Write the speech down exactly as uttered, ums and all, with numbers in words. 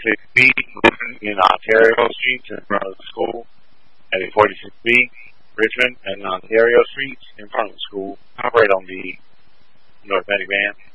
forty-six B in Ontario Street in front of the school. At forty-six B, Richmond and Ontario Street in front of the school. Operate on the North Atlantic band.